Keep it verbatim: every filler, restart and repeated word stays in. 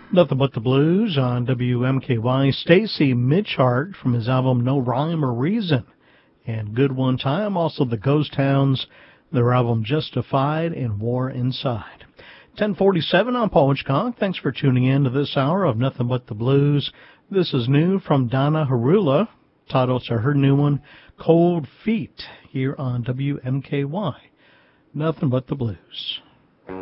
Nothing But the Blues on W M K Y. Stacy Mitchart from his album No Rhyme or Reason. And Good One Time, also the Ghost Towns, their album Justified and War Inside. ten forty-seven, I'm Paul Hitchcock. Thanks for tuning in to this hour of Nothing But the Blues. This is new from Donna Harula. Title to her new one, Cold Feet, here on W M K Y. Nothing But the Blues.